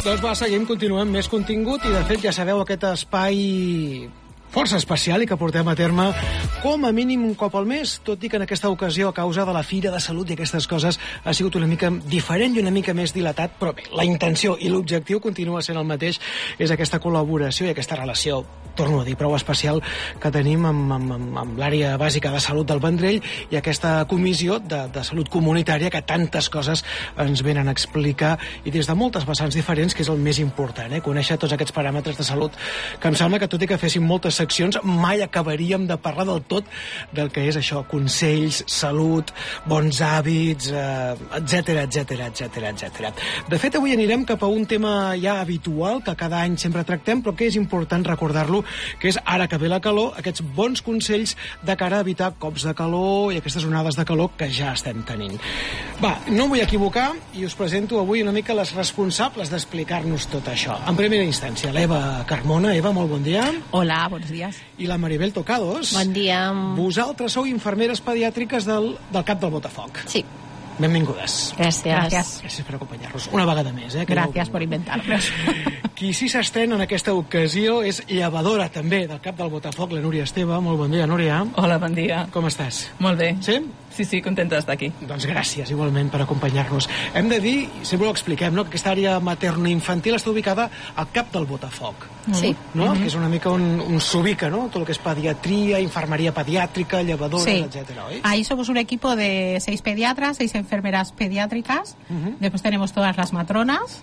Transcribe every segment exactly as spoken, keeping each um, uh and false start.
Doncs va, seguim, continuem més contingut i de fet ja sabeu aquest espai força especial i que portem a terme com a mínim un cop al mes, tot i que en aquesta ocasió, a causa de la Fira de Salut i aquestes coses, ha sigut una mica diferent i una mica més dilatat, però bé, la intenció i l'objectiu continua sent el mateix, és aquesta col·laboració i aquesta relació, torno a dir, prou especial que tenim amb, amb, amb, amb l'àrea bàsica de salut del Vendrell i aquesta comissió de, de salut comunitària que tantes coses ens venen a explicar i des de moltes vessants diferents, que és el més important, eh? Conèixer tots aquests paràmetres de salut, que em sembla que tot i que féssim moltes seccions, mai acabaríem de parlar del tot del que és això, consells, salut, bons hàbits, eh, etcètera, etcètera, etcètera, etcètera. De fet, avui anirem cap a un tema ja habitual, que cada any sempre tractem, però que és important recordar-lo, que és, ara que ve la calor, aquests bons consells de cara a evitar cops de calor i aquestes onades de calor que ja estem tenint. Va, no vull equivocar i us presento avui una mica les responsables d'explicar-nos tot això. En primera instància, l'Eva Carmona. Eva, molt bon dia. Hola, buenos días. I la Maribel Tocados. Bon dia. Vosaltres sou infermeres pediàtriques del, del CAP del Botafoc. Sí. Benvingudes. Gràcies. Gràcies. Gràcies per acompanyar-nos. Una vegada més. Eh, Gràcies per inventar-nos. Qui sí s'estrena en aquesta ocasió és llevadora també del CAP del Botafoc, la Núria Esteve. Molt bon dia, Núria. Hola, bon dia. Com estàs? Molt bé. Sí? Sí, sí, contenta d'estar aquí. Doncs gràcies, igualment, per acompanyar-nos. Hem de dir, sempre ho expliquem, no?, que aquesta àrea materno-infantil està ubicada al CAP del Botafoc. Sí. No? Mm-hmm. Que és una mica on, on s'ubica, ¿no?, tot el que és pediatria, infermeria pediàtrica, llevadora, sí, etcétera, ¿eh? Ahí somos un equipo de seis pediatras, seis enfermeras pediátricas. Uh-huh. Después tenemos todas las matronas.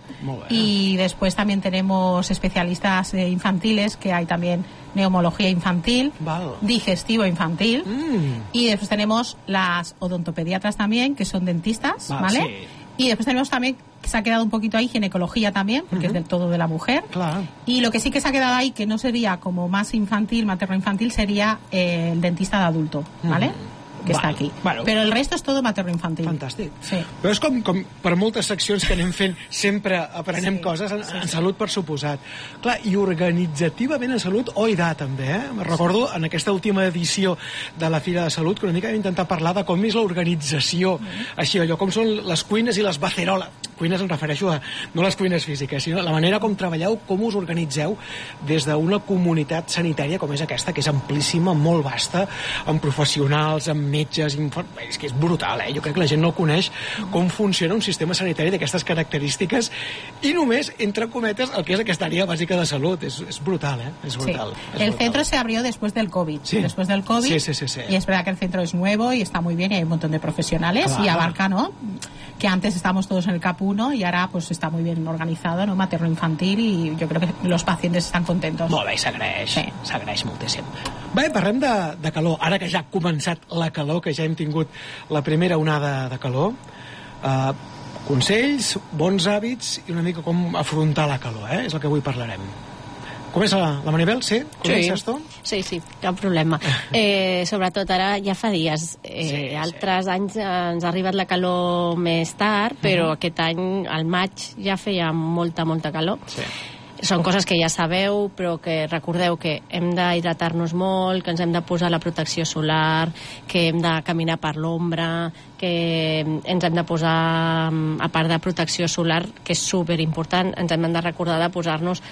Y después también tenemos especialistas eh, infantiles, que hay también neumología infantil, vale, digestivo infantil. Mm. Y después tenemos las odontopediatras también, que son dentistas, ¿vale? ¿vale? Sí. Y después tenemos también, que se ha quedado un poquito ahí, ginecología también, porque uh-huh. es del todo de la mujer. Claro. Y lo que sí que se ha quedado ahí, que no sería como más infantil, materno-infantil, sería eh, el dentista de adulto, ¿vale? Uh-huh. que bueno, està aquí. Bueno. Però el resto és tot materno-infantil. Fantàstic. Sí. Però és com, com per moltes seccions que anem fent, sempre aprenem sí, coses en, sí, en salut, per suposat. Clar, i organitzativament en salut, oidà, també, eh? Me recordo en aquesta última edició de la Fira de Salut que una mica vam intentar parlar de com és l'organització, mm. així, allò, com són les cuines i les baceroles. Cuines em refereixo a, no les cuines físiques, sinó la manera com treballeu, com us organitzeu des d'una comunitat sanitària com és aquesta, que és amplíssima, molt vasta, amb professionals, amb metges, infor... és que és brutal, eh? Jo crec que la gent no coneix com funciona un sistema sanitari d'aquestes característiques i només, entre cometes, el que és aquesta àrea bàsica de salut. És, és brutal, eh? És brutal. Sí. Es el brutal. centro se abrió después del COVID. Sí. Después del COVID. Sí, sí, sí, sí. Y es verdad que el centro es nuevo y está muy bien y hay un montón de profesionales. Claro. Y abarca, ¿no?, que antes estábamos todos en el CAP uno y ahora pues está muy bien organizado, ¿no?, materno-infantil, y yo creo que los pacientes están contentos. Molt bé, s'agraeix, sí. s'agraeix moltíssim. Bé, parlem de, de calor. Ara que ja ha començat la calor, que ja hem tingut la primera onada de calor, eh, consells, bons hàbits i una mica com afrontar la calor, eh? És el que avui parlarem. Comença la, la Maribel, sí? Comences sí. tu? Sí, sí, cap problema. Eh, sobretot ara ja fa dies. Eh, sí, altres sí. anys ens ha arribat la calor més tard, però uh-huh. aquest any, al maig, ja feia molta, molta calor. Sí. Són coses que ja sabeu, però que recordeu que hem d'hidratar-nos molt, que ens hem de posar la protecció solar, que hem de caminar per l'ombra, que ens hem de posar, a part de protecció solar, que és superimportant, ens hem de recordar de posar-nos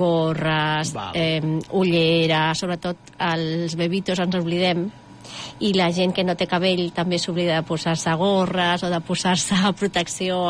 gorres, eh, ulleres, sobretot els bebitos ens oblidem, i la gent que no té cabell també s'oblida de posar-se gorres o de posar-se protecció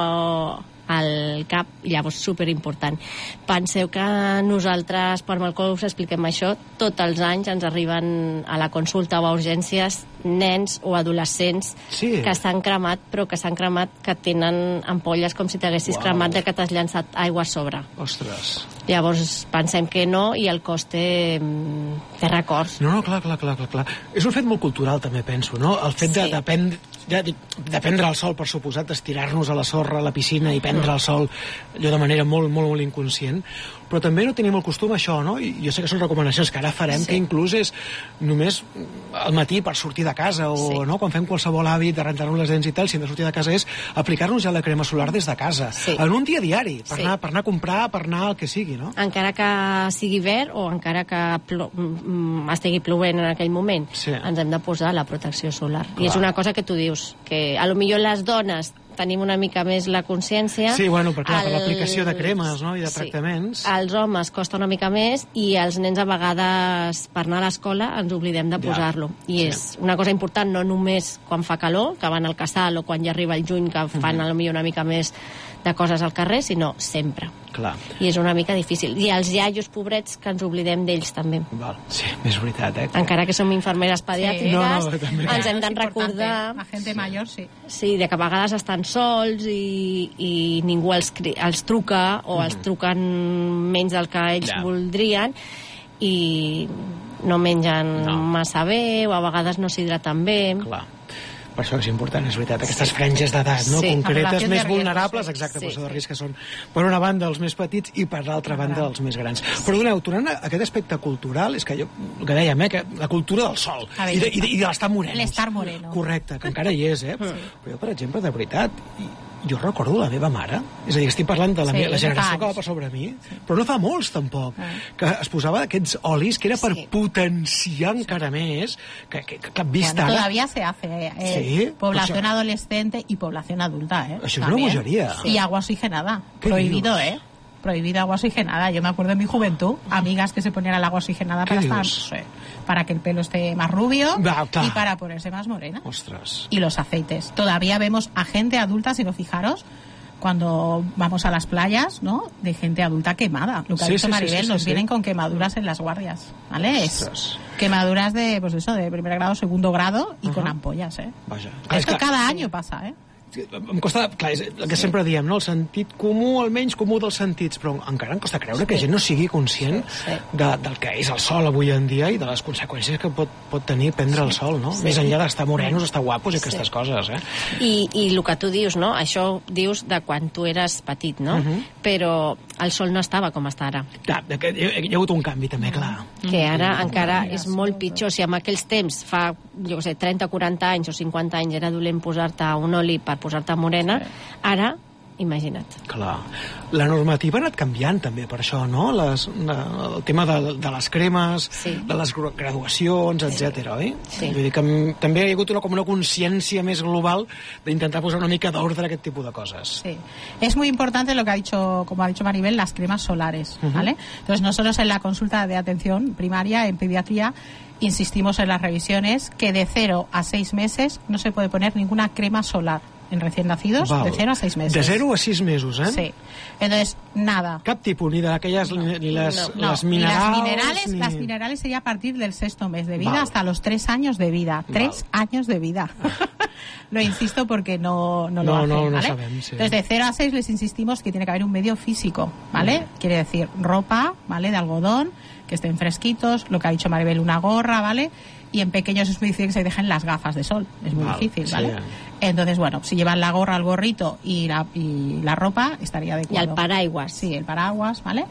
al cap, i llavors superimportant. Penseu que nosaltres, per mal que us expliquem això, tots els anys ens arriben a la consulta o a urgències nens o adolescents sí. que s'han cremat, però que s'han cremat que tenen ampolles com si t'haguessis wow. cremat de que t'has llançat aigua a sobre. Ostres. Llavors pensem que no, i el cos té, té records. No, no, clar, clar, clar, clar. És un fet molt cultural, també, penso, no? El fet de, sí. de, prendre, de, de prendre el sol, per suposat, d'estirar-nos a la sorra, a la piscina i prendre el sol allò de manera molt, molt, molt inconscient, però també no tenim el costum això, no? I jo sé que són recomanacions que ara farem, sí. que inclús és només al matí per sortir de casa, o sí. no, quan fem qualsevol hàbit de rentar-nos les dents i tal, si hem de sortir de casa és aplicar-nos ja la crema solar des de casa, sí. en un dia diari, per, sí. anar, per anar a comprar, per anar al que sigui, no? Encara que sigui verd o encara que plo estigui plovent en aquell moment, sí. ens hem de posar la protecció solar. Clar. I és una cosa que tu dius, que a lo millor les dones tenim una mica més la consciència. Sí, bueno, per, clar, per Els- l'aplicació de cremes, no?, i de tractaments. Sí. Els homes costa una mica més i els nens a vegades per anar a l'escola ens oblidem de Ja. posar-lo. I és Sí. una cosa important, no només quan fa calor, que van al casal, o quan ja arriba el juny, que fan Mhm. a lo millor una mica més de coses al carrer, sinó sempre. Clar. I és una mica difícil. I els iaios pobrets, que ens oblidem d'ells també. Val. Sí, és veritat, eh? Encara que som infermeres pediàtriques, No, no, també. ens hem de Es importante. recordar... La gente mayor, sí. Sí, de que a vegades estan sols i, i ningú els, cri- els truca o els truquen menys del que ells Ja. voldrien i no mengen No. massa bé o a vegades no s'hidraten bé. Clar. Per això és important, és veritat, aquestes franges d'edat, no?, Sí. concretes, La població més de risc, vulnerables, sí. exacte, Sí, sí, de sí. risc, que són, per una banda, els més petits i per l'altra banda, els més grans. Perdoneu, tornant a aquest aspecte cultural, és que jo, el que dèiem, eh, que la cultura del sol A veure, i de, i de, i de l'estar moreno. l'estar moreno. Correcte, que encara hi és, eh? Però jo, per exemple, de veritat, jo recordo la meva mare, és a dir, estic parlant de la, Sí, meva, la de generació fa que va anys. per sobre mi, però no fa molts, tampoc, Ah. que es posava aquests olis que era per Sí. potenciar encara més, que, que, que, que vist Bueno, ara... todavía se hace eh, Sí, población pues, adolescente y población adulta, ¿eh? Això és una También. bogeria. Y agua oxigenada. ¿Qué Prohibido, dios? ¿eh? Prohibido agua oxigenada. Yo me acuerdo en mi juventud, amigas que se ponían al agua oxigenada ¿Qué para estar, dios? no sé, para que el pelo esté más rubio Va, clar. y para ponerse más morena. Ostres. Y los aceites. Todavía vemos a gente adulta, si no fijaros, cuando vamos a las playas, ¿no? De gente adulta quemada. Lo que Sí, ha dicho sí, sí, Maribel, sí, sí, nos sí. vienen con quemaduras en las guardias, ¿vale? Es Ostras. quemaduras de, pues eso, de primer grado, segundo grado y con Ajá. ampollas, ¿eh? Vaja. Clar, és Esto clar, cada año pasa, ¿eh? em costa, clar, és el que sempre diem, no? El sentit comú, el menys comú dels sentits, però encara em costa creure que gent no sigui conscient Sí, sí. de, del que és el sol avui en dia i de les conseqüències que pot, pot tenir prendre el sol, no? Sí. Més enllà d'estar morenos, estar guapos i Sí. aquestes coses, eh? I, I el que tu dius, no? Això dius de quan tu eres petit, no? Mhm. Però el sol no estava com està ara. Clar, de que hi, hi ha hagut un canvi també, clar. Que ara encara és molt pitjor. Si en aquells temps, fa, jo què sé, trenta, quaranta anys o cinquanta anys era dolent posar-te un oli per posar-te morena, ara, imagina't. Clar. La normativa ha anat canviant també per això, no? Les, la, el tema de, de les cremes, Sí. de les gru- graduacions, etcètera, oi? Sí. Vull dir que m- també hi ha hagut una, com una consciència més global d'intentar posar una mica d'ordre a aquest tipus de coses. Sí. Es muy importante lo que ha dicho, como ha dicho Maribel, las cremas solares, ¿vale? Entonces nosotros en la consulta de atención primaria en pediatría insistimos en las revisiones que de cero a seis meses no se puede poner ninguna crema solar en recién nacidos, Val. de cero a seis meses. De zero a sis mesos, eh? Sí. Entonces, nada. Cap tipus, ni d'aquelles, ni, ni les, No, les ni minerals... las minerales, ni... las minerales sería a partir del sexto mes de vida Vale. hasta los tres años de vida. Tres años de vida. Lo insisto porque no, no lo No, hacen, no, no ¿vale? sabem, sí. Entonces, de cero a seis les insistimos que tiene que haber un medio físico, ¿vale? Quiere decir ropa, ¿vale? De algodón, que estén fresquitos, lo que ha dicho Maribel, una gorra, ¿vale? Y en pequeños es muy difícil que se dejen las gafas de sol. Es muy Vale, difícil, sí. ¿vale? Entonces, bueno, si llevan la gorra, el gorrito y la, y la ropa, estaría I adecuado. el paraigües. Sí, el paraguas, ¿vale?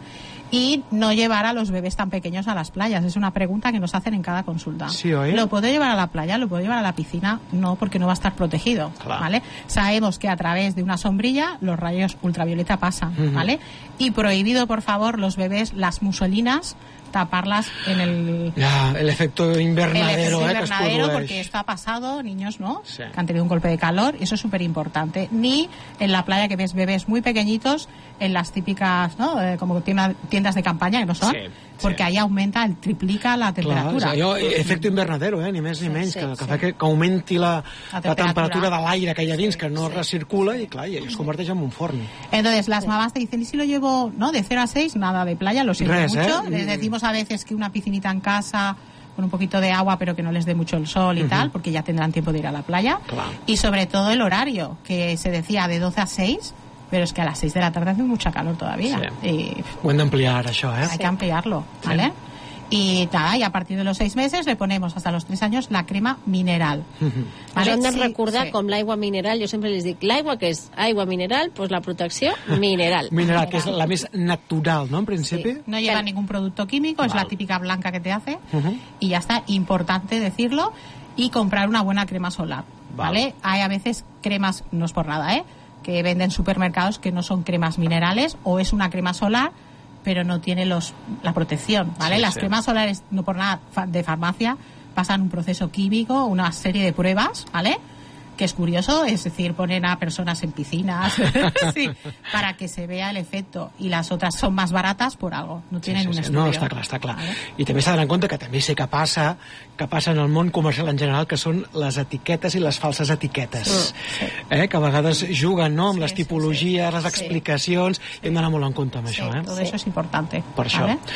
Y no llevar a los bebés tan pequeños a las playas. Es una pregunta que nos hacen en cada consulta. Sí, ¿oye? ¿Lo puedo llevar a la playa? ¿Lo puedo llevar a la piscina? No, porque no va a estar protegido, Claro. ¿vale? Sabemos que a través de una sombrilla los rayos ultravioleta pasan, Ujú. ¿vale? Y prohibido, por favor, los bebés, las muselinas, taparlas en el... Ja, el efecto el invernadero, efecto eh, que es invernadero, produeix. porque esto ha pasado, niños, ¿no? Sí. Que han tenido un golpe de calor, y eso es súper importante. Ni en la playa que ves bebés muy pequeñitos, en las típicas, ¿no? Eh, como tienda- tiendas de campaña, que no son, Sí, porque sí. ahí aumenta, el triplica la Clar, temperatura. és allò, efecte invernadero, eh? ni més ni Sí, menys, sí, que, que sí. fa que, que augmenti la, la, La temperatura, temperatura de l'aire que hi ha dins, Sí, que no sí. recircula, i clar, i es converteix en un forn. Entonces las mamás te dicen, ¿y si lo llevo, no, de cero a seis, nada de playa, lo siento Res, mucho? ¿eh? Les decimos a veces que una piscinita en casa con un poquito de agua, pero que no les dé mucho el sol y tal, porque ya tendrán tiempo de ir a la playa. Claro. Y sobre todo el horario, que se decía de doce a seis, pero es que a las seis de la tarde hace mucha calor todavía. Sí. Y Ho hem d'ampliar, això, eh? hay que ampliarlo, ¿vale? Y nada, y a partir de los seis meses le ponemos hasta los tres años la crema mineral. Ens hem de Sí, recordar sí. com l'aigua mineral, jo sempre les dic, l'aigua que és aigua mineral, doncs la protecció mineral. Mineral, que és la més natural, no?, en principi. Sí. No lleva Claro. ningún producto químico, es Vale. la típica blanca que te hace Ujú. y ya está. Importante decirlo y comprar una buena crema solar, Vale. ¿vale? Hay a veces cremas, no es por nada, ¿eh? Que venden supermercados que no son cremas minerales o es una crema solar pero no tiene los la protección, ¿vale? Sí, Las sí. cremas solares, no por nada, fa- de farmacia, pasan un proceso químico, una serie de pruebas, ¿vale? que es curioso, es decir, ponen a personas en piscinas sí, para que se vea el efecto, y las otras son más baratas por algo, no tienen sí, sí, un estudio. No, està clar, està clar. Vale. I també s'ha d'anar en compte que també sé que passa, que passa en el món comercial en general, que són les etiquetes i les falses etiquetes, sí. eh, que a vegades juguen, no?, amb sí, les tipologies, sí, sí. les explicacions, sí. i hem d'anar molt en compte amb sí, això. Eh? Tot això és important. Per això. Vale?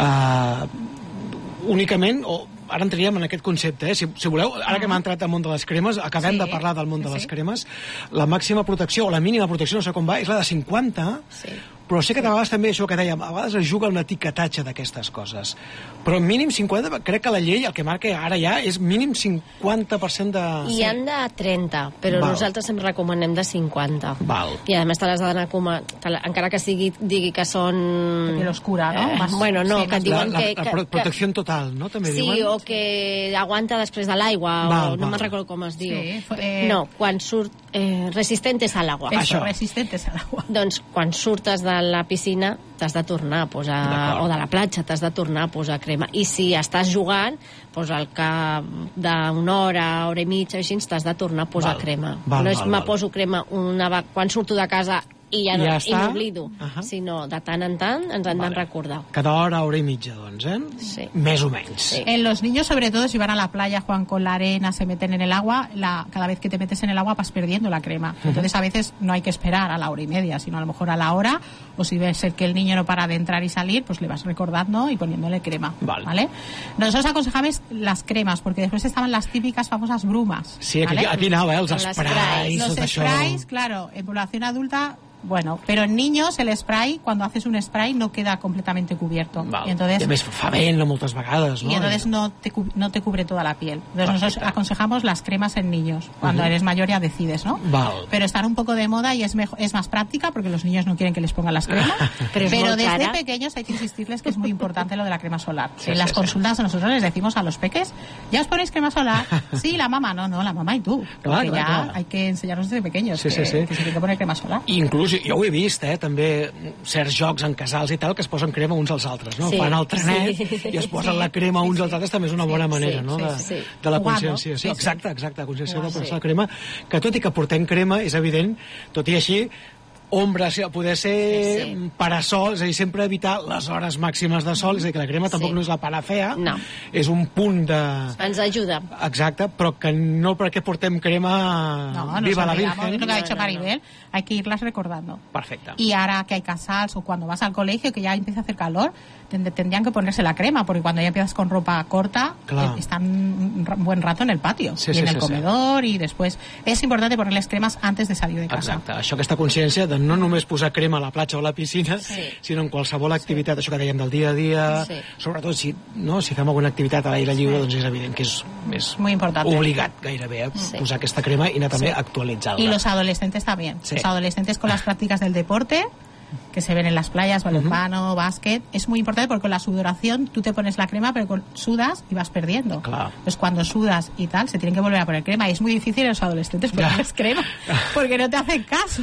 Uh, únicament, o ara entraríem en aquest concepte, eh? si, si voleu, ara que hem entrat al món de les cremes, acabem sí. de parlar del món de les sí. cremes, la màxima protecció o la mínima protecció, no sé com va, és la de cinquanta, sí. però sé que de vegades també això que dèiem, a vegades es juga un etiquetatge d'aquestes coses, però mínim cinquanta, crec que la llei el que marca ara ja és mínim cinquanta per cent de... I han de trenta, però Val. nosaltres sempre recomanem de cinquanta. Val. I a més te les ha d'anar com a... encara que sigui, digui que són... Que l'oscura, no? Eh, Más... Bueno, no, sí, que et diuen la, que... La, la protecció en total, no? També sí, diuen? o que aguanta després de l'aigua, o no me'n recordo com es diu. Sí, eh... No, quan surt... Eh, resistentes a l'aigua. Això, resistentes a l'aigua. Doncs quan surtes de la piscina t'has de tornar a posar, o de la platja t'has de tornar a posar crema, i si estàs jugant, doncs al cap d'una hora, hora i mitja, així t'has de tornar a posar val, crema. Val, no és val, me val. poso crema una, quan surto de casa i ja, no, ja i m'oblido, uh -huh. sinó de tant en tant ens han vale. de recordar. Cada hora, hora y mitja, doncs, eh? Sí. Més o menys. Sí. En los niños, sobre todo, si van a la playa, juegan con la arena, se meten en el agua, la, cada vez que te metes en el agua vas perdiendo la crema. Uh-huh. Entonces, a veces no hay que esperar a la hora y media, sino a lo mejor a la hora, o si ves que el niño no para de entrar y salir, pues le vas recordando y poniéndole crema. Vale. ¿Vale? Nosotros aconsejamos las cremas, porque después estaban las típicas famosas brumas. Sí, aquí, ¿vale? aquí anava, eh? Els sprays, Los sprays, claro, en población adulta... Bueno, pero en niños el spray, cuando haces un spray, no queda completamente cubierto. Val. Y entonces, I a més fa vent moltes vegades, ¿no? Y entonces no te, no te cubre toda la piel. Entonces Perfecte. nosotros aconsejamos las cremas en niños. Cuando uh-huh. eres mayor ya decides, ¿no? Val. Pero están un poco de moda y es, mejor, es más práctica porque los niños no quieren que les pongan las cremas. pero pero desde cara. pequeños hay que insistirles que es muy importante lo de la crema solar. Sí, en sí, las sí, consultas sí. nosotros les decimos a los peques, ¿ya os ponéis crema solar? Sí, la mamá, no, no, la mamá y tú. Porque clar, clar, ya clar. hay que enseñarnos desde pequeños sí, que, sí, sí. que se tiene que poner crema solar. Inclús, jo ho he vist, eh, també certs jocs en casals i tal que es posen crema uns als altres, no? Sí, fan el trenet sí. i es posen sí, la crema uns sí, als altres, també és una bona sí, manera, sí, no? De, sí, sí. de la consciència. Sí, exacte, exacte, la consciència de posar la crema, que tot i que portem crema, és evident, tot i així, ombra, a poder ser sí, sí. parasol, és a dir, sempre evitar les hores màximes de sol, és a dir, que la crema tampoc sí. no és la panacea, no. és un punt de... Ens ajuda. Exacte, però que no perquè portem crema no, viva la Virgen. Virgen. Lo que ha dicho Maribel, hay que irlas recordando. Perfecte. Y ahora que hay casals o cuando vas al colegio, que ya empieza a hacer calor, tendrían que ponerse la crema, porque cuando ya empiezas con ropa corta, eh, están un buen rato en el patio, sí, y sí, en sí, el comedor, sí. y después. Es importante ponerles cremas antes de salir de casa. Exacte, això, aquesta consciència de no només posar crema a la platja o a la piscina, sí. sinó en qualsevol activitat, sí. això que dèiem del dia a dia, sí. sobretot si, no, si fem alguna activitat a l'aire lliure, sí. doncs és evident que és, és obligat gairebé a sí. posar aquesta crema i anar també sí. actualitzant-la. Y los adolescentes también. Sí. Los adolescentes con las prácticas del deporte, que se ven en las playas, balonmano, uh-huh. básquet, es muy importante porque con la sudoración tú te pones la crema, pero con, sudas y vas perdiendo. Claro. Entonces cuando sudas y tal, se tienen que volver a poner crema, y es muy difícil en los adolescentes ponerles crema, porque no te hacen caso.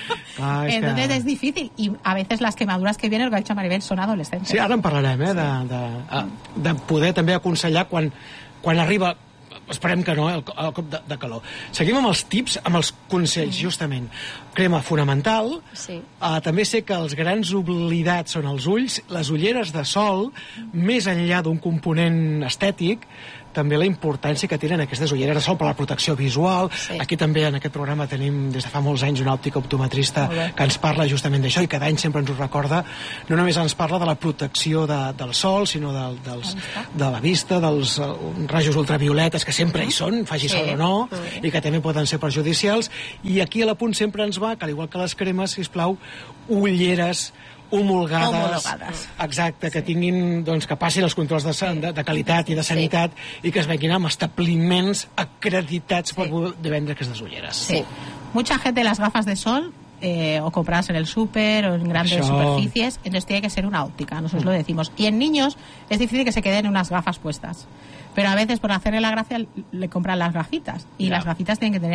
Ah, es Entonces que... es difícil, y a veces las quemaduras que vienen, lo que ha dicho Maribel, son adolescentes. Sí, ara en parlarem, eh, de, de, de poder també aconsellar quan, quan arriba... Esperem que no, eh, el, el cop de, de calor. Seguim amb els tips, amb els consells, justament. Crema fonamental. Sí. Uh, també sé que els grans oblidats són els ulls, les ulleres de sol, més enllà d'un component estètic, també la importància que tenen aquestes ulleres de sol per la protecció visual. Sí. Aquí també en aquest programa tenim des de fa molts anys un òptic optometrista que ens parla justament d'això i cada any sempre ens ho recorda. No només ens parla de la protecció de, del sol, sinó de, dels, de la vista, dels uh, rajos ultravioletes que sempre hi són, faci sí. sol o no, sí. i que també poden ser perjudicials. I aquí a l'apunt sempre ens va, que al igual que les cremes, sisplau, ulleres homologades, homologades. Exacte, que sí. tinguin, doncs, que passin els controls de, de, de qualitat i de sanitat sí. i que es venguin amb establiments acreditats sí. per poder vendre aquestes ulleres. Sí. Mucha gente las gafas de sol eh, o compradas en el súper o en grandes Això... superficies, entonces tiene que ser una óptica, nosotros mm. lo decimos. Y en niños es difícil que se queden unas gafas puestas, pero a veces por hacerle la gracia le compran las gafitas y yeah. las gafitas tienen que tener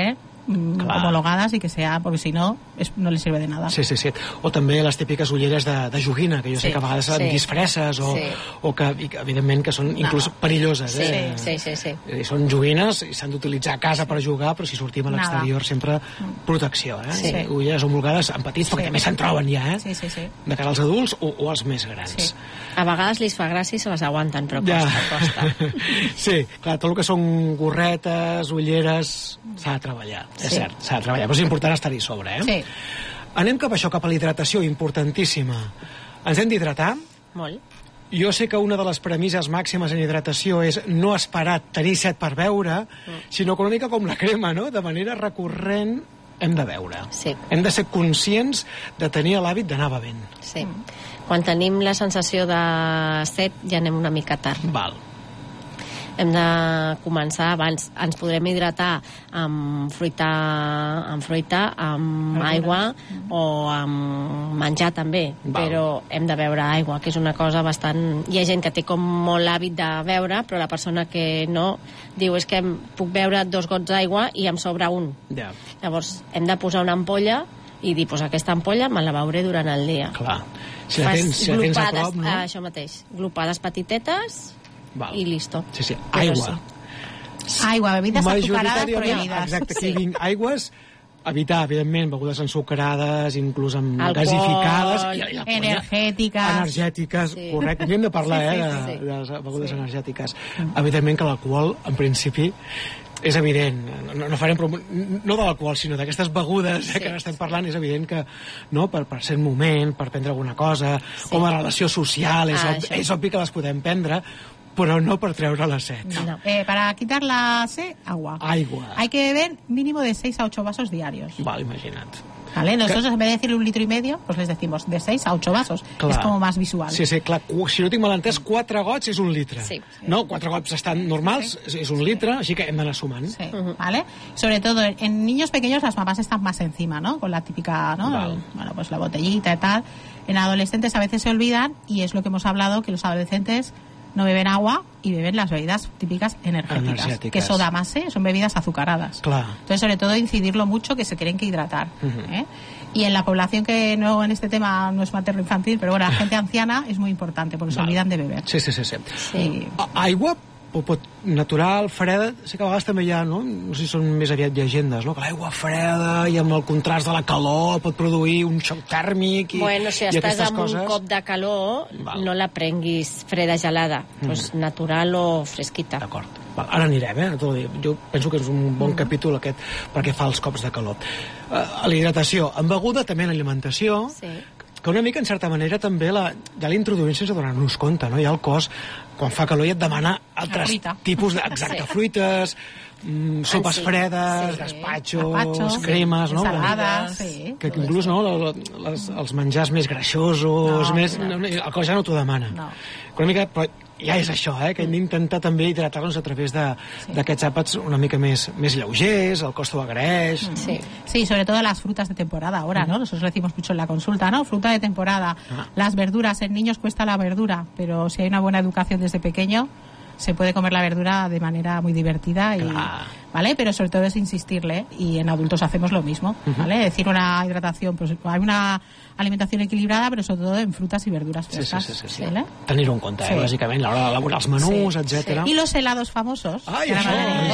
mm, homologadas y que sea, porque si no, es, no les sirve de nada. Sí, sí, sí. O també les típiques ulleres de, de joguina, que jo sí, sé que a vegades sí. han disfresses o, sí. o que, evidentment, que són inclús no. perilloses. Sí, eh? sí, sí, sí. I són joguines i s'han d'utilitzar a casa per jugar, però si sortim a l'exterior sempre protecció. Eh? Sí. Ulleres homologades en petits, sí. perquè també se'n troben ja, eh? Sí, sí, sí. De cara als adults o, o als més grans. Sí. A vegades li fa gràcia i se les aguanten, però costa, ja. costa. Sí, clar, tot el que són gorretes, ulleres, s'ha de treballar, sí. és cert, s'ha de treballar, però és important estar-hi sobre, eh? Sí. Anem cap a això, cap a la hidratació, importantíssima. Ens hem d'hidratar? Molt. Jo sé que una de les premisses màximes en hidratació és no esperar tenir set per beure, mm. sinó que una mica com la crema, no? De manera recurrent hem de beure. Sí. Hem de ser conscients de tenir l'hàbit d'anar bevent. Sí. Quan tenim la sensació de set, ja anem una mica tard. Val. Hem de començar abans. Ens podrem hidratar amb fruita, amb, fruita, amb aigua o amb menjar també, Val. però hem de beure aigua, que és una cosa bastant... Hi ha gent que té com molt hàbit de beure, però la persona que no diu és que puc beure dos gots d'aigua i em sobra un. Ja. Llavors hem de posar una ampolla i dir, pues aquesta ampolla me la beuré durant el dia. Clar. Si la tens, si la tens a prop, no? Això mateix. Glopades petitetes. Val. I listo. Sí, sí. Aigua. Sí. Aigua, bebides azucaradas prohibidas. Exacte, aquí sí. vinc aigües, evitar, evidentment, begudes ensucrades, inclús amb alcohol, gasificades. I, i energètiques. Energètiques, sí. Correcte. Hem de parlar, sí, sí, eh, de, sí. de les begudes sí. energètiques. Mm. Evidentment que l'alcohol, en principi, és evident, no, no farem prom... no de l'alcohol, sinó d'aquestes begudes sí, eh, que estem parlant, és evident que no, per, per ser un moment, per prendre alguna cosa, sí. com a relació social, és, ah, ob... és obvi que les podem prendre, pero no por treure la sed. No. Eh, para quitar la sed, agua. Agua. Hay que beber mínimo de seis a ocho vasos diarios. Vale, imagina't. ¿Vale? Nosotros en vez de decir un litro y medio, pues les decimos de seis a ocho vasos. Clar. Es como más visual. Sí, sí, clar. Si no tinc mal entès, quatre gots és un litre. Sí. No, quatre gots estan normals, sí. és un litre, així que hem d'anar sumant. Sí. Uh-huh. ¿Vale? Sobre todo en niños pequeños las mamás están más encima, ¿no? Con la típica, ¿no? El, bueno, pues la botellita y tal. En adolescentes a veces se olvidan y es lo que hemos hablado, que los adolescentes no beben agua y beben las bebidas típicas energéticas, energéticas. que soda más, ¿eh? Son bebidas azucaradas. Claro. Entonces, sobre todo, incidirlo mucho, que se tienen que hidratar. Uh-huh. ¿eh? Y en la población que no en este tema no es materno-infantil, pero bueno, la gente anciana es muy importante, porque vale. se olvidan de beber. Sí, sí, sí. sí. sí. Aigua pot, natural, freda, sé que a vegades també hi ha, no? No sé si són més aviat llegendes, no? Que l'aigua freda i amb el contrast de la calor pot produir un xoc tèrmic i, bueno, si i estàs amb coses. Un cop de calor, Val. no la prenguis freda gelada, mm. pues natural o fresquita. D'acord. Ara anirem, eh? Jo penso que és un bon mm. capítol aquest perquè fa els cops de calor. Uh, la hidratació, en beguda, també en alimentació, sí. que una mica, en certa manera, també la, ja l'introduïm sense donar-nos compte, no? Ja el cos, quan fa calor, ja et demana altres tipus de... Exacte, sí. fruites, mm, sopes sí. fredes, sí. gaspatxos, Gazpacho, cremes, sí. no? Ensalades, sí. Que inclús, no?, les, els menjars més greixosos, no, més, no. No, el cos ja no t'ho demana. No. Una mica... Però, ja és això, eh? Que hem d'intentar també hidratar-nos a través d'aquests sí. àpats una mica més, més lleugers, el cos t'ho agraeix. Sí. sí, sobre todo las frutas de temporada ahora, ¿no? Nosotros lo decimos mucho en la consulta, ¿no? Fruta de temporada. Ah. Las verduras, en niños cuesta la verdura, pero si hay una buena educación desde pequeño, se puede comer la verdura de manera muy divertida y... Ah. ¿Vale? Pero sobre todo es insistirle, y en adultos hacemos lo mismo, ¿vale? Uh-huh. Es decir, una hidratación, pues hay una alimentación equilibrada, pero sobre todo en frutas y verduras frescas. Sí, sí, sí, sí, sí. ¿Vale? Tenir-ho en compte, sí. eh, bàsicament, a l'hora d'elaborar els menús, sí, etcètera. Sí. Y los helados famosos. Ay, eso.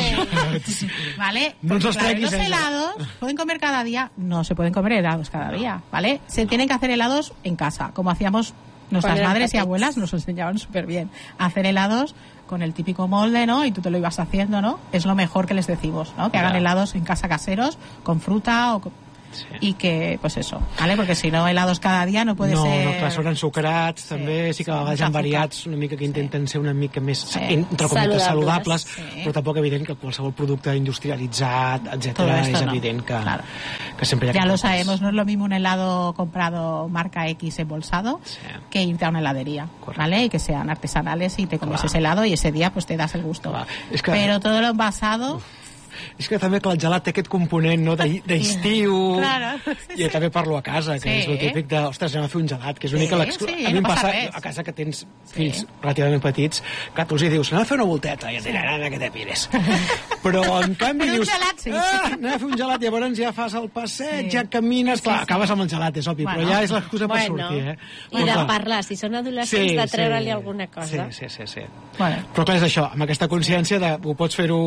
Ay. ¿Vale? No nos claro, los helados, ¿pueden comer cada día? No se pueden comer helados cada no. día, ¿vale? Se no. tienen que hacer helados en casa, como hacíamos nuestras madres y abuelas, nos enseñaban súper bien a hacer helados con el típico molde, ¿no? Y tú te lo ibas haciendo, ¿no? Es lo mejor que les decimos, ¿no? Que hagan claro. helados en casa caseros, con fruta o con... Sí. I que, pues eso, ¿vale? Porque si no, helados cada día no puede no, ser... No, no, clar, són ensucrats, sí, també, sí que a vegades han variats una mica que intenten sí. ser una mica més, sí. entre cometes, saludables, sí. però tampoc evident que qualsevol producte industrialitzat, etcètera, és no. evident que, claro. que sempre hi ha... Ya lo sabemos, no es lo mismo un helado comprado marca X embolsado sí. que irte a una heladería, correcto. ¿Vale? Y que sean artesanales y te comes claro. ese helado y ese día pues te das el gusto. Claro. Es que... Pero todo lo envasado... Uf. És que també que el gelat té aquest component, no?, d'estiu. Claro. I també parlo a casa, que és el típic de, ostres, anem a fer un gelat, que és una mica l'exclu... A mi em passa a casa que tens fills relativament petits, que tu els hi dius, anem a fer una volteta, i et diran, ara que te pires. Però, en canvi, dius, anem a fer un gelat, llavors ja fas el passeig, ja camines, clar, acabes amb el gelat, és obvi, però ja és l'excusa per sortir, eh? I de parlar, si són adolescents, de treure-li alguna cosa. Sí, sí, sí. Però clar, és això, amb aquesta consciència de ho pots fer-ho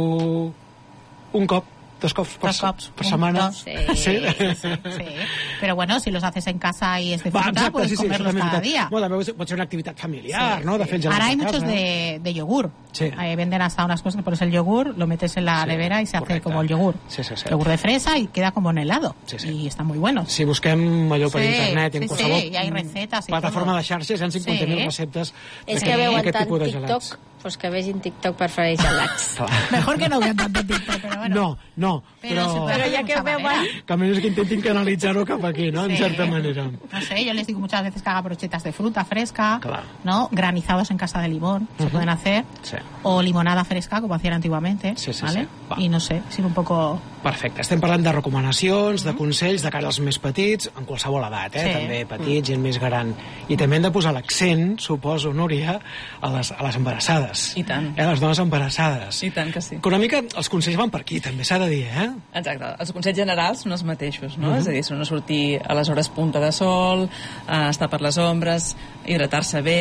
un cop, dos cops per, dos cops, per setmana. Sí, sí, sí, sí. Pero bueno, si los haces en casa y es de fruta, exacte, puedes sí, sí, comerlos cada día. Bueno, també pot ser una activitat familiar, sí, ¿no? De fer sí. Ahora hay muchos de, de yogur. Sí. Eh, venden hasta unas cosas que pones el yogur, lo metes en la sí, nevera y se correcte. Hace como el yogur. Sí, sí, sí. Yogur de fresa y queda como en helado. Sí, sí. Y está muy bueno. Si busquem allò per sí, internet, en sí, qualsevol sí, y hay recetas y plataforma todo. De xarxes, hi ha cinquanta mil sí. receptes és que veuen tant TikTok, pues que vegin TikTok per fer gelats. Mejor que no vean tanto TikTok, pero bueno. No, no, pero... Pero, pero ya que ho veuen... Que a menys que intentin canalitzar-ho cap aquí, ¿no? Sí. En cierta manera. No sé, yo les digo muchas veces que haga brochetas de fruta fresca, claro. ¿no? Granizados en casa de limón, uh-huh. se pueden hacer. Sí. O limonada fresca, como hacían antiguamente, sí, sí, ¿vale? Sí. Y no sé, sino un poco... Perfecte. Estem parlant de recomanacions, de consells de cara als més petits, en qualsevol edat, eh? Sí. També petits, gent més gran. I també hem de posar l'accent, suposo, Núria, a les, a les embarassades. I tant. Eh? Les dones embarassades. I tant que sí. Que una mica els consells van per aquí, també s'ha de dir, eh? Exacte. Els consells generals són els mateixos, no? Uh-huh. És a dir, són no sortir a les hores punta de sol, eh, estar per les ombres, hidratar-se bé...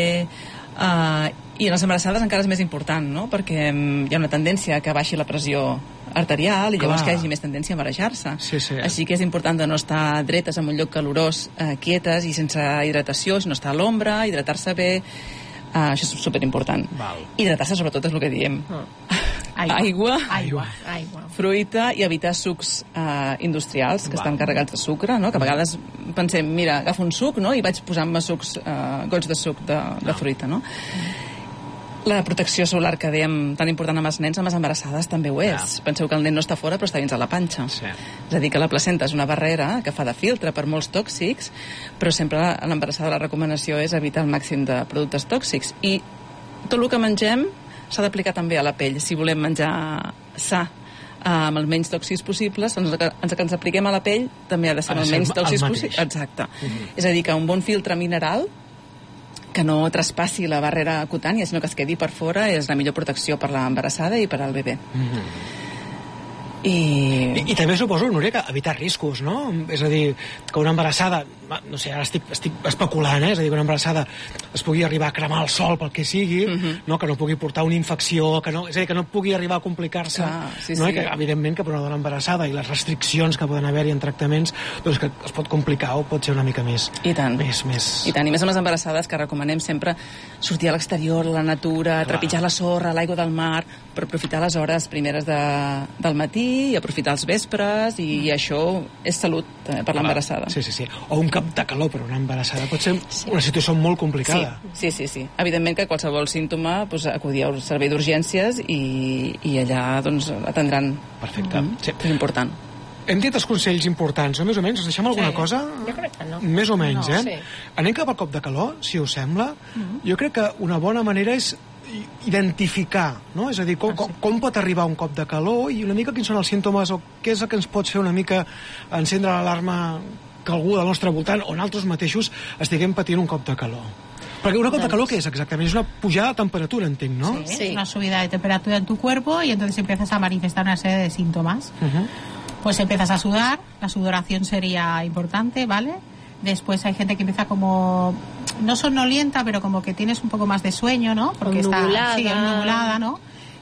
Eh, i en les embarassades encara és més important, no? Perquè um, hi ha una tendència a que baixi la pressió arterial i llavors Clar. Que hi hagi més tendència a marejar-se. Sí, sí. Així que és important de no estar dretes en un lloc calorós, eh, quietes i sense hidratació, sinó estar a l'ombra, hidratar-se bé. Uh, això és superimportant. Val. Hidratar-se sobretot és el que diem. Oh. Aigua. Aigua, Aigua. Aigua. Fruita i evitar sucs uh, industrials que Val. Estan carregats de sucre, no? Que a vegades pensem, mira, agafo un suc, no? I vaig posant-me sucs, uh, gots de suc de, de fruita, no? Mm. La protecció solar que dèiem tan important amb els nens, amb les embarassades també ho és. Ja. Penseu que el nen no està fora però està dins de la panxa. Sí. És a dir, que la placenta és una barrera que fa de filtre per molts tòxics, però sempre a l'embarassada la recomanació és evitar el màxim de productes tòxics. I tot el que mengem s'ha d'aplicar també a la pell. Si volem menjar sa, amb els menys tòxics possibles, ens, ens que ens apliquem a la pell també ha de ser amb els menys tòxics possibles. Exacte. Uh-huh. És a dir, que un bon filtre mineral que no traspassi la barrera cutània, sinó que es quedi per fora, és la millor protecció per l'embarassada i per al bebè. Mm-hmm. I... I... I també suposo, Núria, que evitar riscos, no? És a dir, que una embarassada, no sé, ara estic, estic especulant, eh? És a dir, que una embarassada es pugui arribar a cremar el sol pel que sigui, uh-huh. no? Que no pugui portar una infecció, que no, és a dir, que no pugui arribar a complicar-se, ah, sí, no? Sí. I que, evidentment, que per una dona embarassada i les restriccions que poden haver-hi en tractaments, doncs que es pot complicar o pot ser una mica més... I tant. Més, més... I tant, i més amb les embarassades, que recomanem sempre sortir a l'exterior, a la natura, Clar. Trepitjar la sorra, l'aigua del mar, per aprofitar les hores primeres de, del matí i aprofitar els vespres, i, i això és salut també per l'embarassada. Sí, sí, sí. O un cap de calor per una embarassada pot ser sí. una situació molt complicada. Sí, sí, sí, sí. Evidentment que qualsevol símptoma doncs, acudir al servei d'urgències i, i allà doncs, atendran. Perfecte. Mm-hmm. Sí. És important. Hem dit els consells importants, no? Més o menys, us deixem alguna sí. cosa? Jo crec que no. Més o menys, no, eh? Sí. Anem cap al cop de calor, si us sembla. Mm-hmm. Jo crec que una bona manera és identificar, no? És a dir, com, com, com pot arribar un cop de calor i una mica quins són els símptomes o què és el que ens pot fer una mica encendre l'alarma que algú del nostre voltant o nosaltres mateixos estiguem patint un cop de calor. Perquè una cop de calor, ¿qué es exactamente? Es una pujada de temperatura, entenc, ¿no? Sí, sí, una subida de temperatura en tu cuerpo y entonces empiezas a manifestar una serie de síntomas. Uh-huh. Pues empiezas a sudar, la sudoración sería importante, ¿vale? Después hay gente que empieza como... no somnolienta, pero como que tienes un poco más de sueño, ¿no? Porque está nublada. Sí, nublada, ¿no?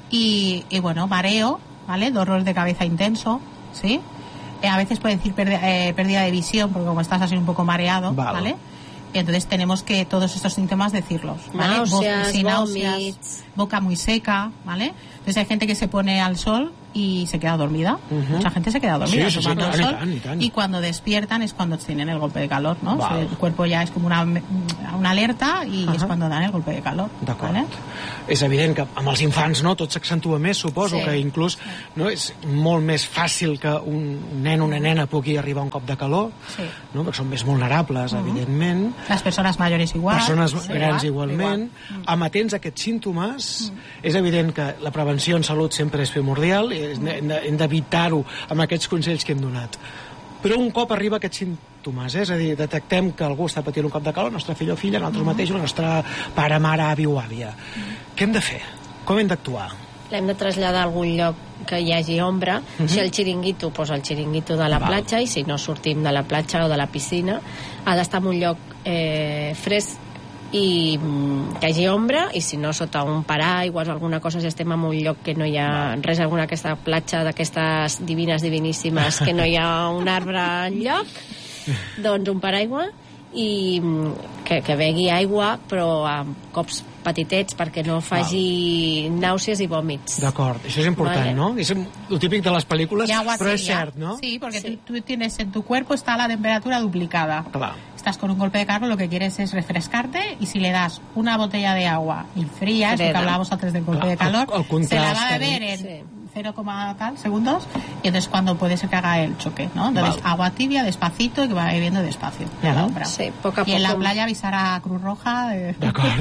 Y, y bueno, mareo, ¿vale? Dolor de cabeza intenso, ¿sí? Eh, a veces puede decir pérdida, eh, pérdida de visión, porque como estás así un poco mareado, vale. ¿vale? Y entonces tenemos que todos estos síntomas decirlos, ¿vale? Náuseas, sí, náuseas, vómitos. Boca muy seca, ¿vale? Entonces hay gente que se pone al sol y se queda dormida. Uh-huh. Mucha gente se queda dormida sí, tomando sí, sí, el sol. tan, y, tan. Y cuando despiertan es cuando tienen el golpe de calor, ¿no? Val. O sea, el cuerpo ya es como una, una alerta i uh-huh. és quan dan el golpe de calor. D'acord. ¿vale? És evident que amb els infants, no?, tot s'accentua més, suposo, sí. que inclús no, és molt més fàcil que un nen o una nena pugui arribar a un cop de calor, sí. no?, perquè són més vulnerables, uh-huh. evidentment. Les persones majors igual. Persones sí, grans igual, igualment. Igual. Amatents a aquests símptomes, mm. és evident que la prevenció en salut sempre és primordial, i hem d'evitar-ho amb aquests consells que hem donat. Però un cop arriba aquests símptomes, eh? És a dir, detectem que algú està patint un cop de calor, el nostre fill o filla, nosaltres mateixos, el nostre pare, mare, avi o àvia. Què hem de fer? Com hem d'actuar? L'hem de traslladar a algun lloc que hi hagi ombra. Uh-huh. Si el xiringuito, doncs el xiringuito de la Val. platja, i si no sortim de la platja o de la piscina, ha d'estar en un lloc eh, fresc i mm, que hi hagi ombra, i si no sota un paraigües o alguna cosa, si estem en un lloc que no hi ha Val. res, alguna aquesta platja d'aquestes divines, diviníssimes, que no hi ha un arbre enlloc, doncs un paraigua, i que, que begui aigua, però amb cops petitets, perquè no faci Val. nàusees i vòmits. D'acord, això és important, vale. ¿no? És el típic de les pel·lícules, però és cert, ¿no? Sí, porque sí. Tú, tú tienes en tu cuerpo está la temperatura duplicada. Claro. Estás con un golpe de calor, lo que quieres es refrescarte, y si le das una botella de agua y fría, eso que hablábamos antes del golpe de calor, el, el se la va a beber en sí. cero, tal segundos, y entonces cuando puede ser que haga el choque, ¿no? Entonces vale. agua tibia, despacito, y que va bebiendo despacio. Uh -huh. la sí, poco a y poco. En la playa avisarà a Cruz Roja. De... D'acord.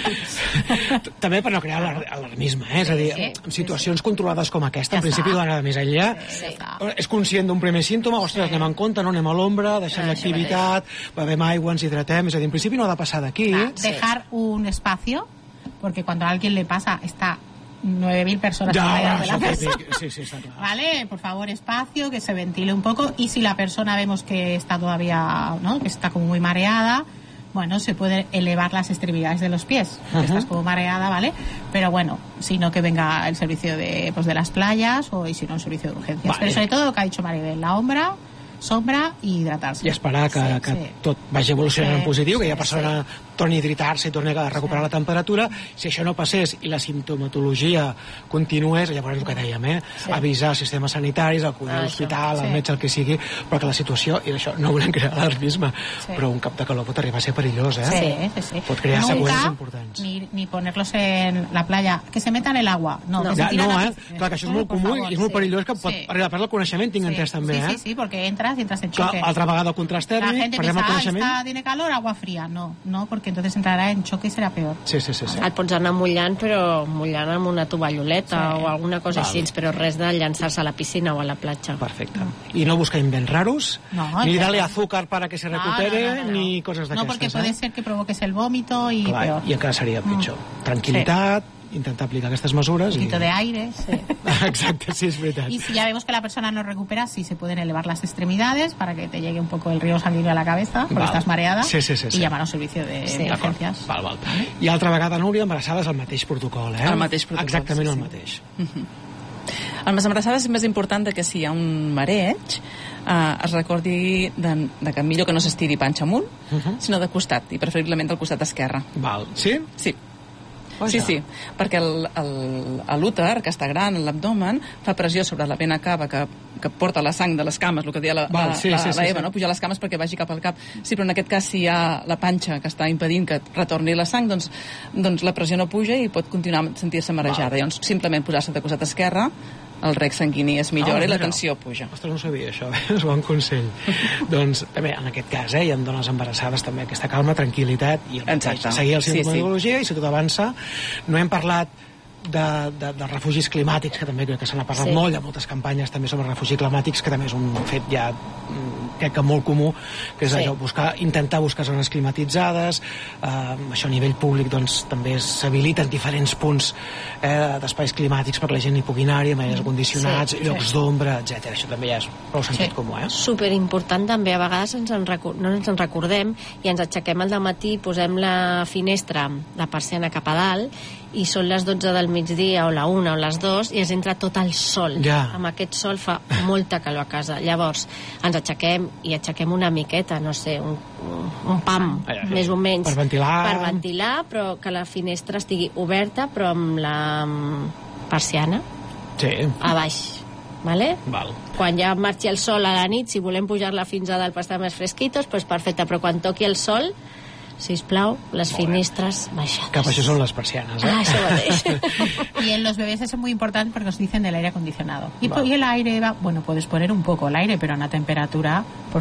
També per no crear alarmisme, eh? És a dir, sí, en situacions sí. controlades com aquesta, ja en principi d'anar de més enllà, sí, sí. és conscient d'un primer símptoma, ostres, sí. anem en compte, no anem a l'ombra, deixem ah, l'activitat, bevem aigua, ens hidratem, és a dir, en principi no ha de passar d'aquí. Ah, dejar un espacio, porque cuando a alguien le pasa, está nueve mil personas ya, alrededor de la persona. Sí, sí, está claro. Vale, por favor, espacio, que se ventile un poco, y si la persona vemos que está todavía, ¿no? que está como muy mareada, bueno, se pueden elevar las extremidades de los pies, uh -huh. estás como mareada, ¿vale? Pero bueno, sino que venga el servicio de, pues, de las playas, o y si no, el servicio de urgencias. Vale. Pero sobre todo lo que ha dicho Maribel, la ombra, sombra i hidratar-se. I esperar que, sí, que sí. tot vagi evolucionant sí, en positiu, que ja persona sí. torni a hidratar-se i torni a recuperar sí. la temperatura. Si això no passés i la simptomatologia continués, llavors el que dèiem, eh? Sí. avisar sistemes sanitaris, acudir ah, a l'hospital, sí. al metge, el que sigui, però que la situació, i això no volem crear alarmisme, sí. però un cap de calor pot arribar a ser perillós, eh? Sí, sí, sí. Pot crear Nunca, seqüeles importants. Ni, ni ponerlos en la playa, que se metan en el agua. No, no, que se ja, no la... eh? Clar, que això és molt comú i és molt perillós, que pot sí. arribar a perdre el coneixement, tinc sí. entès també, sí, eh? Sí, sí, perquè entras y entras en choque. Clar, altra vegada el contrast tèrmic, la gente perdem piensa, el coneixement. Ah, tiene calor, agua fría. No, no, porque entonces entrará en choque y será peor. Sí, sí, sí. sí. Et pots anar mullant, però mullant amb una tovalloleta sí. o alguna cosa Val. així, però res de llançar-se a la piscina o a la platja. Perfecte. I no buscar invents raros, no, ni darle azúcar para que se recupere, no, no, no, no. ni coses d'aquestes. No, porque puede eh? ser que provoques el vómito y Clar, peor. I encara seria pitjor. Mm. Tranquil·litat, sí. intentar aplicar aquestes mesures. Un poquito y... de aire, sí. Exacte, sí, es verdad. Y si ya vemos que la persona no recupera, sí se pueden elevar las extremidades para que te llegue un poco el río sanguíneo a la cabeza, porque val. estás mareada, sí, sí, sí, y sí. llamar a un servicio de sí, urgencias. Val, val. I altra vegada, Núria, embarassades, el mateix protocol, eh? El mateix protocol, exactament sí, el sí. mateix. Uh-huh. En les embarassades és més important que si hi ha un mareig eh, es recordi de, de que millor que no s'estiri panxa amunt, uh-huh. sinó de costat, i preferiblement del costat esquerre. Val. Sí? Sí. Sí, sí, perquè l'úter, que està gran, l'abdomen, fa pressió sobre la vena cava que, que porta la sang de les cames, el que deia la, Val, la, sí, la, sí, la Eva, sí, no? Pujar les cames perquè vagi cap al cap. Sí, però en aquest cas, si hi ha la panxa que està impedint que retorni la sang, doncs, doncs la pressió no puja i pot continuar a sentir-se marejada. Llavors, simplement posar-se de costat esquerre, el rec sanguini es millora oh, i la tensió puja. Ostres, no sabia això, eh? És bon consell. Doncs, bé, en aquest cas, eh, hi ha dones embarassades també aquesta calma, tranquil·litat i el mateix, seguir el sintomatologia sí, sí. i si tot avança. No hem parlat de, de, de refugis climàtics, que també crec que se n'ha parlat sí. molt, hi ha moltes campanyes també sobre refugis climàtics, que també és un fet ja crec que molt comú, que és sí. allò, buscar, intentar buscar zones climatitzades, eh, això a nivell públic doncs també s'habiliten diferents punts eh, d'espais climàtics per la gent hi pugui anar-hi, amb aires condicionats, sí, llocs sí. d'ombra, etcètera. Això també ja és prou sentit sí. comú, eh? Superimportant també, a vegades ens en recu- no ens en recordem i ens aixequem al dematí, posem la finestra, la persiana cap a dalt, i són les dotze del migdia o la una o les dos i ens entra tot el sol. Ja. Amb aquest sol fa molta calor a casa. Llavors ens aixequem i aixequem una miqueta, no sé, un, un pam, ai, ai, més o menys. Per ventilar. Per ventilar, però que la finestra estigui oberta, però amb la persiana sí. a baix. Vale? Val. Quan ja marxi el sol a la nit, si volem pujar-la fins a dalt per estar més fresquitos, doncs perfecte, però quan toqui el sol, sisplau, les finestres baixades. Que això són les persianes, eh? Ah, això mateix. Y en los bebés es muy importante porque nos dicen del aire acondicionado. Y, y el aire va, bueno, puedes poner un poco el aire, pero a una temperatura, por